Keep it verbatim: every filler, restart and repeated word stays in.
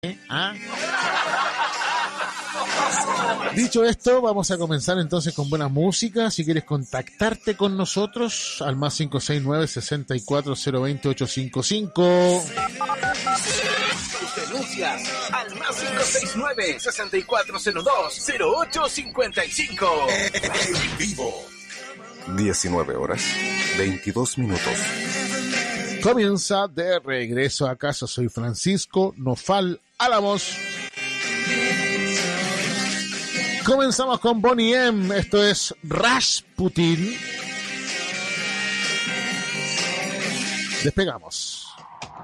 ¿Ah? Dicho esto, vamos a comenzar entonces con buena música. Si quieres contactarte con nosotros, al más cinco seis nueve, seis cuatro cero dos cero, ocho cinco cinco. Tus denuncias al más cinco seis nueve, seis cuatro cero dos, cero ocho cinco cinco. En vivo. diecinueve horas, veintidós minutos. Comienza de regreso a casa. Soy Francisco Nofal Álamos. Comenzamos con Boney M. Esto es Rasputin. Despegamos.